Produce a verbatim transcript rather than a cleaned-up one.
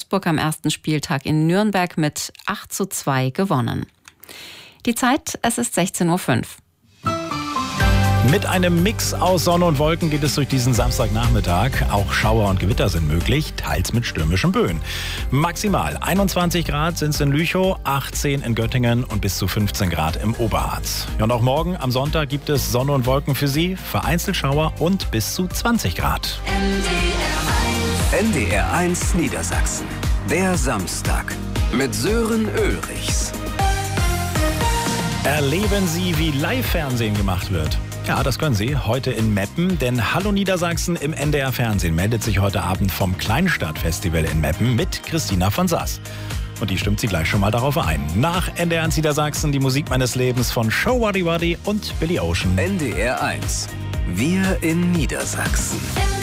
Augsburg am ersten Spieltag in Nürnberg mit acht zu zwei gewonnen. Die Zeit, es ist sechzehn Uhr fünf. Mit einem Mix aus Sonne und Wolken geht es durch diesen Samstagnachmittag. Auch Schauer und Gewitter sind möglich, teils mit stürmischen Böen. Maximal einundzwanzig Grad sind es in Lüchow, achtzehn in Göttingen und bis zu fünfzehn Grad im Oberharz. Ja, und auch morgen am Sonntag gibt es Sonne und Wolken für Sie, vereinzelt Schauer und bis zu zwanzig Grad. N D R eins Niedersachsen. Der Samstag mit Sören Ulrichs. Erleben Sie, wie Live-Fernsehen gemacht wird. Ja, das können Sie heute in Meppen, denn Hallo Niedersachsen im N D R Fernsehen meldet sich heute Abend vom Kleinstadtfestival in Meppen mit Christina von Sass. Und die stimmt Sie gleich schon mal darauf ein. Nach N D R eins Niedersachsen die Musik meines Lebens von Show Waddy Waddy und Billy Ocean. N D R eins. Wir in Niedersachsen.